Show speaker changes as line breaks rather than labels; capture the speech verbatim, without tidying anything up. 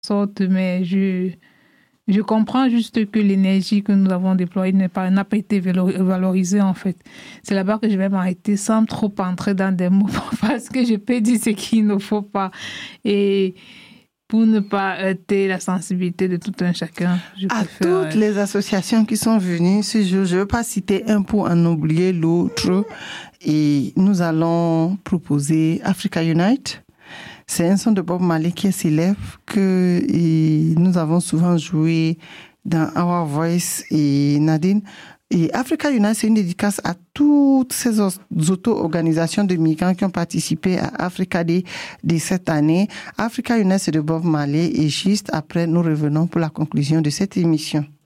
sorte, mais je, je comprends juste que l'énergie que nous avons déployée n'a pas, n'a pas été valorisée, en fait. C'est là-bas que je vais m'arrêter sans trop entrer dans des mots, parce que je peux dire ce qu'il ne faut pas. Et pour ne pas heurter la sensibilité de tout un chacun, je
à
préfère...
toutes les associations qui sont venues ce jour, je ne veux pas citer un pour en oublier l'autre. Et nous allons proposer Africa Unite. C'est un son de Bob Marley qui est célèbre, que et nous avons souvent joué dans Our Voice et Nadine. Et Africa Unite, c'est une dédicace à toutes ces auto-organisations de migrants qui ont participé à Africa Day de cette année. Africa Unite, c'est de Bob Marley. Et juste après, nous revenons pour la conclusion de cette émission.